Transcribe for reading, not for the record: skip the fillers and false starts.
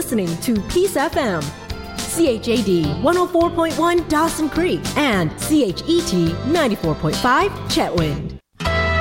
listening to Peace FM, CHAD 104.1 Dawson Creek, and CHET 94.5 Chetwynd.